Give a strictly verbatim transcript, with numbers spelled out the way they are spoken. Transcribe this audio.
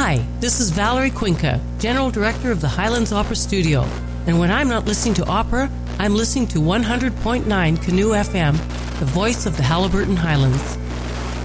Hi, this is Valerie Cuenca, General Director of the Highlands Opera Studio. And when I'm not listening to opera, I'm listening to one hundred point nine Canoe F M, the voice of the Haliburton Highlands.